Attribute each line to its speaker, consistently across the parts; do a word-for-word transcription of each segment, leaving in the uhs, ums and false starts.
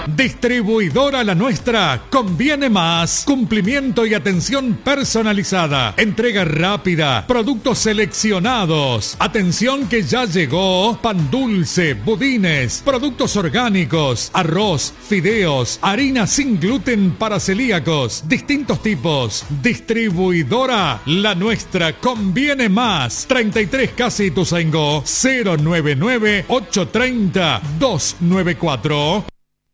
Speaker 1: Distribuidora La Nuestra, conviene más. Cumplimiento y atención personalizada. Entrega rápida. Productos seleccionados. Atención que ya llegó. Pan dulce, budines, productos orgánicos, arroz, fideos, harina sin gluten para celíacos, distintos tipos. Distribuidora La Nuestra, conviene más. treinta y tres Casi Ituzaingó, cero nueve nueve, ocho tres cero, dos nueve cuatro.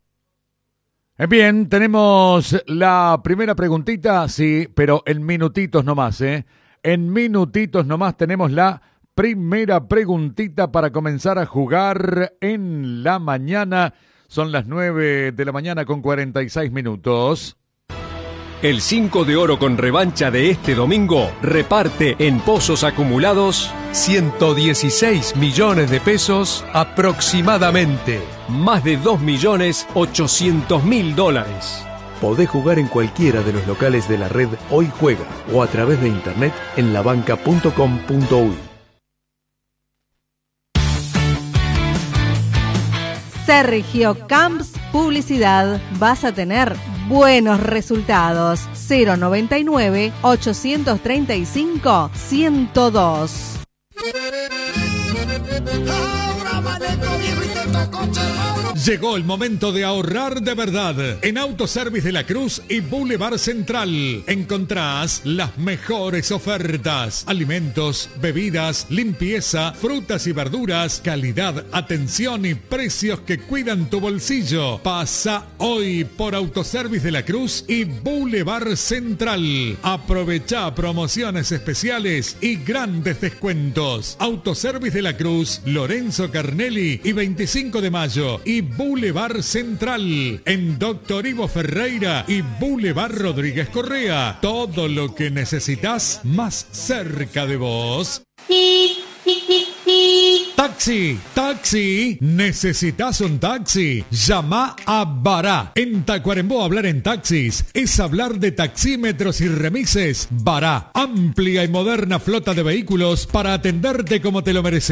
Speaker 2: Bien, tenemos la primera preguntita, sí, pero en minutitos nomás, ¿eh? En minutitos nomás tenemos la primera preguntita para comenzar a jugar en la mañana. Son las nueve de la mañana con cuarenta y seis minutos.
Speaker 3: El cinco de oro con revancha de este domingo reparte en pozos acumulados ciento dieciséis millones de pesos aproximadamente. Más de dos millones ochocientos mil dólares.
Speaker 4: Podés jugar en cualquiera de los locales de la red Hoy Juega o a través de internet en la banca punto com punto uy.
Speaker 5: Sergio Camps Publicidad. Vas a tener buenos resultados. cero noventa y nueve, ochocientos treinta y cinco, ciento dos.
Speaker 1: Llegó el momento de ahorrar de verdad. En Autoservice de la Cruz y Boulevard Central encontrás las mejores ofertas. Alimentos, bebidas, limpieza, frutas y verduras, calidad, atención y precios que cuidan tu bolsillo. Pasa hoy por Autoservice de la Cruz y Boulevard Central. Aprovecha promociones especiales y grandes descuentos. Autoservice de la Cruz, Lorenzo Carnelli y veinticinco de mayo y Boulevard Central en Doctor Ivo Ferreira y Boulevard Rodríguez Correa. Todo lo que necesitas más cerca de vos. Taxi, taxi, ¿necesitas un taxi? Llama a Bará. En Tacuarembó hablar en taxis es hablar de taxímetros y remises. Bará, amplia y moderna flota de vehículos para atenderte como te lo mereces.